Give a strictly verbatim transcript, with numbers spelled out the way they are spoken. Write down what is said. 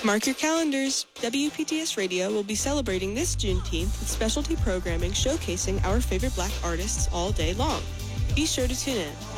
Mark your calendars. W P T S Radio will be celebrating this Juneteenth with specialty programming showcasing our favorite black artists all day long. Be sure to tune in.